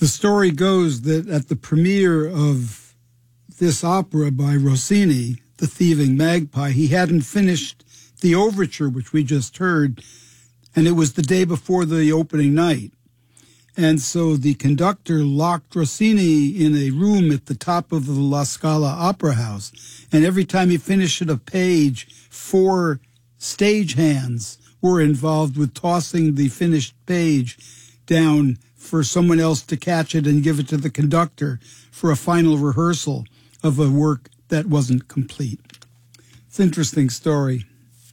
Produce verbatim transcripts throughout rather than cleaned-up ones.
The story goes that at the premiere of this opera by Rossini, The Thieving Magpie, he hadn't finished the overture, which we just heard, and it was the day before the opening night. And so the conductor locked Rossini in a room at the top of the La Scala Opera House. And every time he finished a page, four stagehands were involved with tossing the finished page down for someone else to catch it and give it to the conductor for a final rehearsal of a work that wasn't complete. It's an interesting story.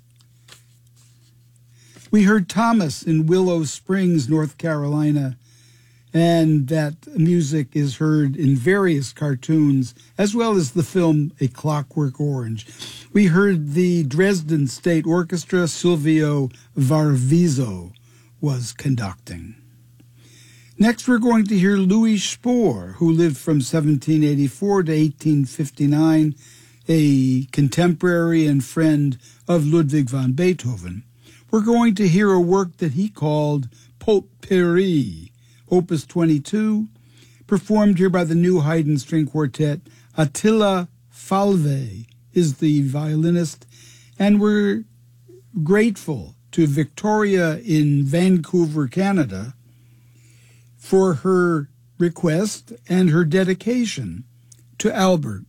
We heard Thomas in Willow Springs, North Carolina, and that music is heard in various cartoons, as well as the film A Clockwork Orange. We heard the Dresden State Orchestra. Silvio Varviso was conducting. Next, we're going to hear Louis Spohr, who lived from seventeen eighty-four to eighteen fifty-nine, a contemporary and friend of Ludwig van Beethoven. We're going to hear a work that he called Potpourri, Opus twenty-two, performed here by the New Haydn String Quartet. Attila Falve is the violinist, and we're grateful to Victoria in Vancouver, Canada, for her request and her dedication to Albert.